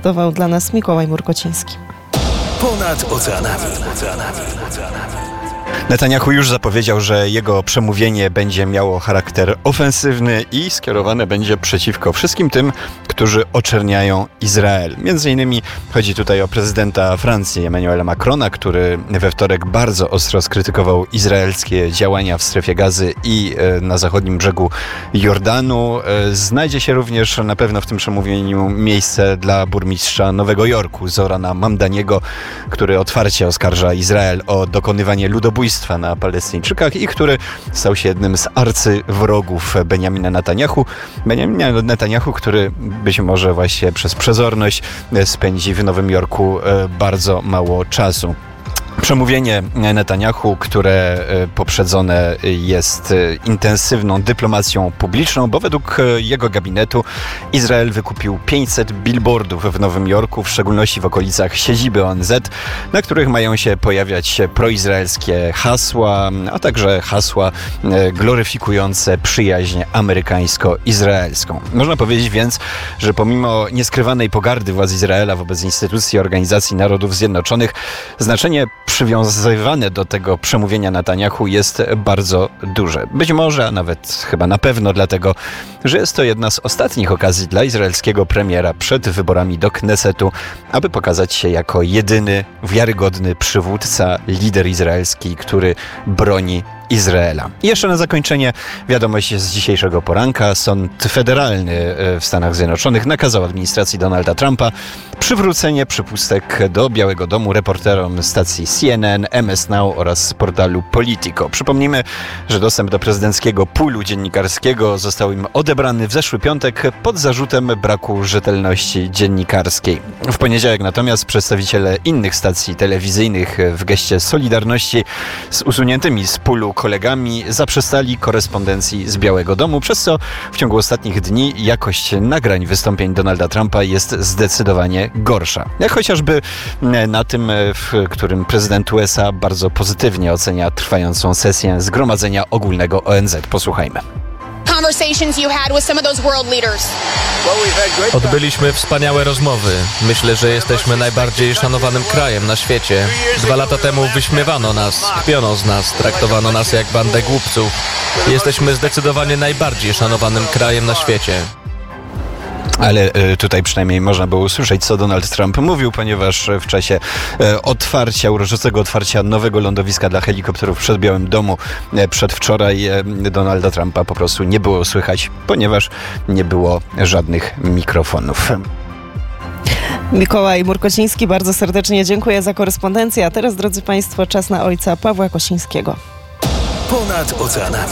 przygotował dla nas Mikołaj Murkociński. Ponad oceanami. Netanjahu już zapowiedział, że jego przemówienie będzie miało charakter ofensywny i skierowane będzie przeciwko wszystkim tym, którzy oczerniają Izrael. Między innymi chodzi tutaj o prezydenta Francji, Emmanuela Macrona, który we wtorek bardzo ostro skrytykował izraelskie działania w strefie Gazy i na zachodnim brzegu Jordanu. Znajdzie się również na pewno w tym przemówieniu miejsce dla burmistrza Nowego Jorku, Zorana Mamdaniego, który otwarcie oskarża Izrael o dokonywanie ludobójstwa na Palestyńczykach i który stał się jednym z arcywrogów Benjamina Netanjahu, który być może właśnie przez przezorność spędzi w Nowym Jorku bardzo mało czasu. Przemówienie Netanjahu, które poprzedzone jest intensywną dyplomacją publiczną, bo według jego gabinetu Izrael wykupił 500 billboardów w Nowym Jorku, w szczególności w okolicach siedziby ONZ, na których mają się pojawiać proizraelskie hasła, a także hasła gloryfikujące przyjaźń amerykańsko-izraelską. Można powiedzieć więc, że pomimo nieskrywanej pogardy władz Izraela wobec instytucji Organizacji Narodów Zjednoczonych, znaczenie przywiązywane do tego przemówienia Netanjahu jest bardzo duże. Być może, a nawet chyba na pewno dlatego, że jest to jedna z ostatnich okazji dla izraelskiego premiera przed wyborami do Knesetu, aby pokazać się jako jedyny wiarygodny przywódca, lider izraelski, który broni Izraela. I jeszcze na zakończenie wiadomość z dzisiejszego poranka. Sąd federalny w Stanach Zjednoczonych nakazał administracji Donalda Trumpa przywrócenie przypustek do Białego Domu reporterom stacji CNN, MS Now oraz portalu Politico. Przypomnijmy, że dostęp do prezydenckiego poolu dziennikarskiego został im odebrany w zeszły piątek pod zarzutem braku rzetelności dziennikarskiej. W poniedziałek natomiast przedstawiciele innych stacji telewizyjnych w geście solidarności z usuniętymi z poolu kolegami zaprzestali korespondencji z Białego Domu, przez co w ciągu ostatnich dni jakość nagrań wystąpień Donalda Trumpa jest zdecydowanie gorsza. Jak chociażby na tym, w którym prezydent USA bardzo pozytywnie ocenia trwającą sesję Zgromadzenia Ogólnego ONZ. Posłuchajmy. Odbyliśmy wspaniałe rozmowy. Myślę, że jesteśmy najbardziej szanowanym krajem na świecie. 2 lata temu wyśmiewano nas, kpiono z nas, traktowano nas jak bandę głupców. Jesteśmy zdecydowanie najbardziej szanowanym krajem na świecie. Ale tutaj przynajmniej można było usłyszeć, co Donald Trump mówił, ponieważ w czasie uroczystego otwarcia nowego lądowiska dla helikopterów przed Białym Domu przedwczoraj Donalda Trumpa po prostu nie było słychać, ponieważ nie było żadnych mikrofonów. Mikołaj Murkociński, bardzo serdecznie dziękuję za korespondencję. A teraz, drodzy Państwo, czas na ojca Pawła Kosińskiego. Ponad oceanami.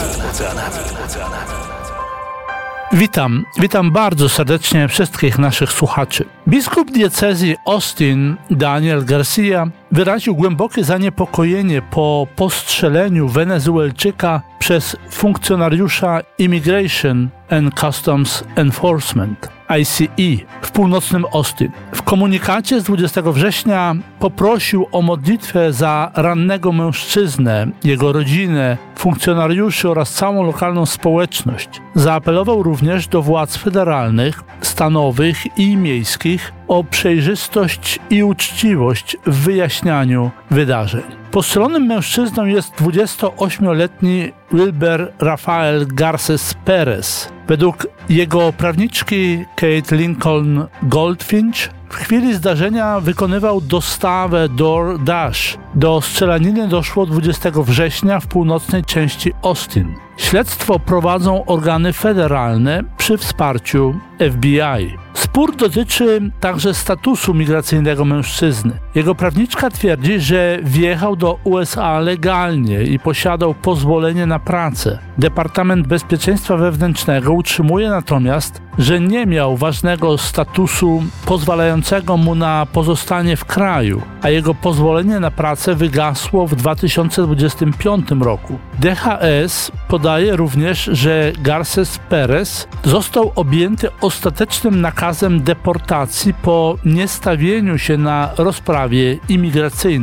Witam bardzo serdecznie wszystkich naszych słuchaczy. Biskup diecezji Austin, Daniel Garcia, wyraził głębokie zaniepokojenie po postrzeleniu Wenezuelczyka przez funkcjonariusza Immigration and Customs Enforcement, ICE, w północnym Austin. W komunikacie z 20 września poprosił o modlitwę za rannego mężczyznę, jego rodzinę, funkcjonariuszy oraz całą lokalną społeczność. Zaapelował również do władz federalnych, stanowych i miejskich o przejrzystość i uczciwość w wyjaśnianiu wydarzeń. Postrzelonym mężczyzną jest 28-letni Wilber Rafael Garces Perez. Według jego prawniczki Kate Lincoln Goldfinch w chwili zdarzenia wykonywał dostawę DoorDash. Do strzelaniny doszło 20 września w północnej części Austin. Śledztwo prowadzą organy federalne przy wsparciu FBI. Spór dotyczy także statusu migracyjnego mężczyzny. Jego prawniczka twierdzi, że wjechał do USA legalnie i posiadał pozwolenie na pracę. Departament Bezpieczeństwa Wewnętrznego utrzymuje natomiast, że nie miał ważnego statusu pozwalającego mu na pozostanie w kraju, a jego pozwolenie na pracę wygasło w 2025 roku. DHS podaje również, że Garces Perez został objęty ostatecznym nakazem deportacji po niestawieniu się na rozprawie imigracyjnej.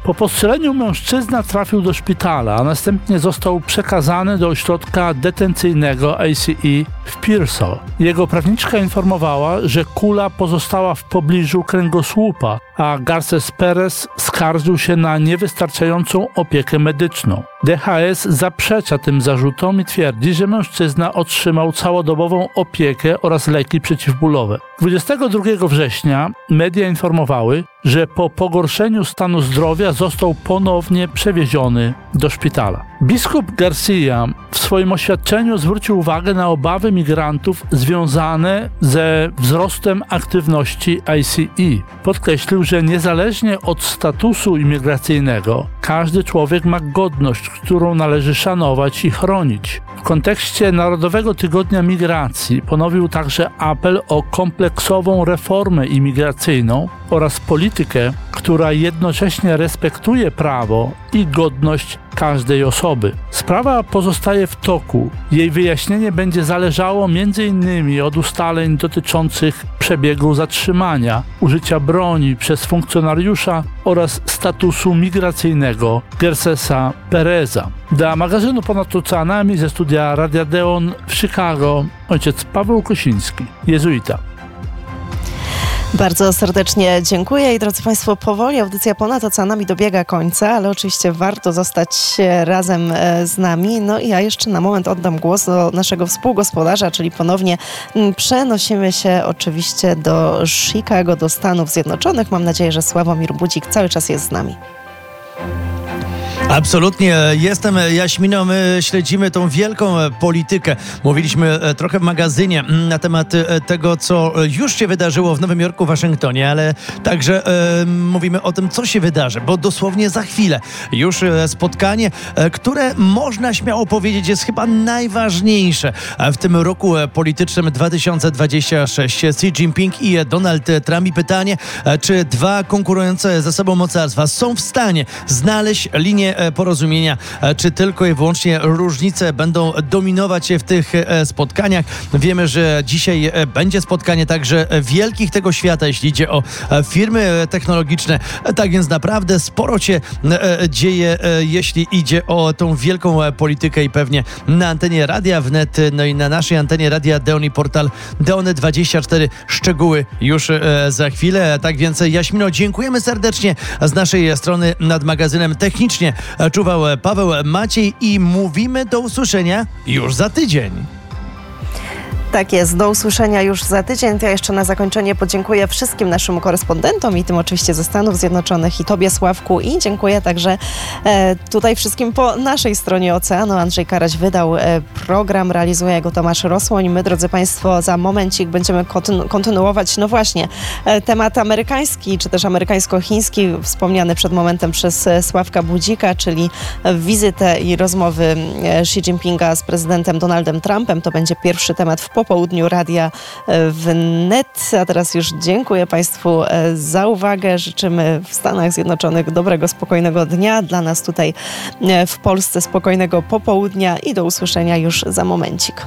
Po postrzeleniu mężczyzna trafił do szpitala, a następnie został przekazany do ośrodka detencyjnego ACE w Pearsall. Jego prawniczka informowała, że kula pozostała w pobliżu kręgosłupa, a Garces Perez skarżył się na niewystarczającą opiekę medyczną. DHS zaprzecza tym zarzutom i twierdzi, że mężczyzna otrzymał całodobową opiekę oraz leki przeciwbólowe. 22 września media informowały, że po pogorszeniu stanu zdrowia został ponownie przewieziony do szpitala. Biskup Garcia w swoim oświadczeniu zwrócił uwagę na obawy migrantów związane ze wzrostem aktywności ICE. Podkreślił, że niezależnie od statusu imigracyjnego każdy człowiek ma godność, którą należy szanować i chronić. W kontekście Narodowego Tygodnia Migracji ponowił także apel o kompleksową reformę imigracyjną oraz politykę, która jednocześnie respektuje prawo i godność każdej osoby. Sprawa pozostaje w toku. Jej wyjaśnienie będzie zależało m.in. od ustaleń dotyczących przebiegu zatrzymania, użycia broni przez funkcjonariusza oraz statusu migracyjnego Garcesa Pereza. Dla magazynu Ponad Oceanami ze studia Radia Deon w Chicago ojciec Paweł Kosiński, jezuita. Bardzo serdecznie dziękuję i drodzy Państwo, powoli audycja Ponad Oceanami dobiega końca, ale oczywiście warto zostać razem z nami. No i ja jeszcze na moment oddam głos do naszego współgospodarza, czyli ponownie przenosimy się oczywiście do Chicago, do Stanów Zjednoczonych. Mam nadzieję, że Sławomir Budzik cały czas jest z nami. Absolutnie. Jestem Jaśminą. My śledzimy tą wielką politykę. Mówiliśmy trochę w magazynie na temat tego, co już się wydarzyło w Nowym Jorku, Waszyngtonie, ale także mówimy o tym, co się wydarzy, bo dosłownie za chwilę już spotkanie, które można śmiało powiedzieć jest chyba najważniejsze w tym roku politycznym 2026. Xi Jinping i Donald Trump. I pytanie, czy dwa konkurujące ze sobą mocarstwa są w stanie znaleźć linię porozumienia, czy tylko i wyłącznie różnice będą dominować w tych spotkaniach. Wiemy, że dzisiaj będzie spotkanie także wielkich tego świata, jeśli idzie o firmy technologiczne. Tak więc naprawdę sporo się dzieje, jeśli idzie o tą wielką politykę i pewnie na antenie Radia Wnet, no i na naszej antenie Radia Deon i portal Deony24 szczegóły już za chwilę. Tak więc Jaśmino, dziękujemy serdecznie z naszej strony nad magazynem technicznie czuwał Paweł Maciej i mówimy do usłyszenia już za tydzień. Tak jest, do usłyszenia już za tydzień. Ja jeszcze na zakończenie podziękuję wszystkim naszym korespondentom i tym oczywiście ze Stanów Zjednoczonych i Tobie, Sławku, i dziękuję także tutaj wszystkim po naszej stronie oceanu. Andrzej Karaś wydał program, realizuje go Tomasz Rosłoń. My, drodzy Państwo, za momencik będziemy kontynuować, no właśnie, temat amerykański, czy też amerykańsko-chiński, wspomniany przed momentem przez Sławka Budzika, czyli wizytę i rozmowy Xi Jinpinga z prezydentem Donaldem Trumpem. To będzie pierwszy temat w popołudniu Radia Wnet. A teraz już dziękuję Państwu za uwagę. Życzymy w Stanach Zjednoczonych dobrego, spokojnego dnia. Dla nas tutaj w Polsce spokojnego popołudnia i do usłyszenia już za momencik.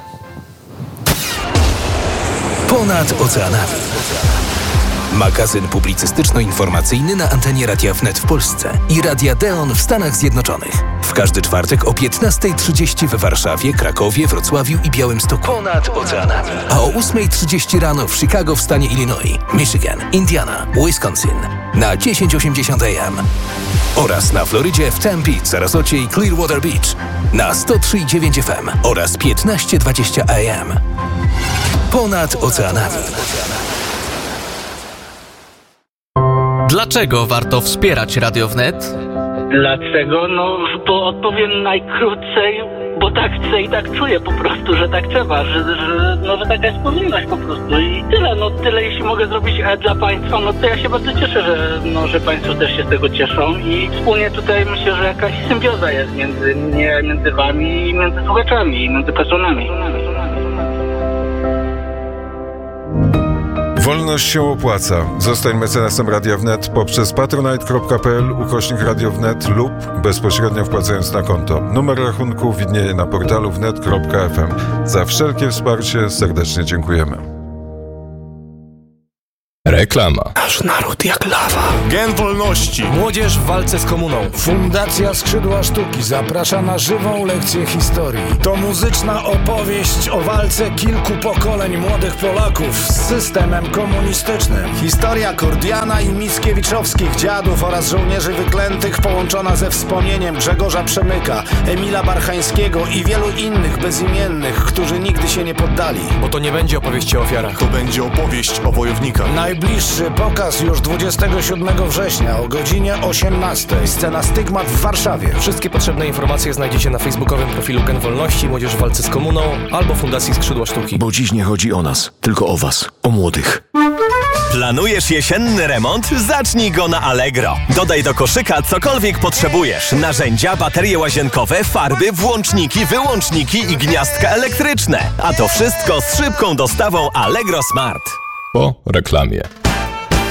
Ponad Oceanami. Magazyn publicystyczno-informacyjny na antenie Radia Wnet w Polsce i Radia Deon w Stanach Zjednoczonych. W każdy czwartek o 15:30 w Warszawie, Krakowie, Wrocławiu i Białymstoku. Ponad Oceanami. A o 8:30 rano w Chicago w stanie Illinois, Michigan, Indiana, Wisconsin na 1080 AM. Oraz na Florydzie w Tempe, Sarasocie i Clearwater Beach na 103,9 FM oraz 15:20 AM. Ponad Oceanami. Dlaczego warto wspierać Radio Wnet? Dlaczego? No, bo odpowiem najkrócej, bo tak chcę i tak czuję po prostu, że tak trzeba, że taka jest powinność po prostu i tyle, tyle jeśli mogę zrobić dla Państwa, to ja się bardzo cieszę, że Państwo też się z tego cieszą i wspólnie tutaj myślę, że jakaś symbioza jest między Wami i między słuchaczami, i między patronami. Wolność się opłaca. Zostań mecenasem Radia Wnet poprzez patronite.pl/Radio Wnet lub bezpośrednio wpłacając na konto. Numer rachunku widnieje na portalu wnet.fm. Za wszelkie wsparcie serdecznie dziękujemy. Reklama. Nasz naród jak lawa. Gen wolności. Młodzież w walce z komuną. Fundacja Skrzydła Sztuki zaprasza na żywą lekcję historii. To muzyczna opowieść o walce kilku pokoleń młodych Polaków z systemem komunistycznym. Historia Kordiana i Mickiewiczowskich dziadów oraz żołnierzy wyklętych połączona ze wspomnieniem Grzegorza Przemyka, Emila Barchańskiego i wielu innych bezimiennych, którzy nigdy się nie poddali. Bo to nie będzie opowieść o ofiarach. To będzie opowieść o wojownikach. Najbliższy pokaz już 27 września o godzinie 18. Scena Stygmat w Warszawie. Wszystkie potrzebne informacje znajdziecie na facebookowym profilu Gen Wolności, Młodzież w walce z komuną albo Fundacji Skrzydła Sztuki. Bo dziś nie chodzi o nas, tylko o was, o młodych. Planujesz jesienny remont? Zacznij go na Allegro. Dodaj do koszyka cokolwiek potrzebujesz. Narzędzia, baterie łazienkowe, farby, włączniki, wyłączniki i gniazdka elektryczne. A to wszystko z szybką dostawą Allegro Smart. Po reklamie.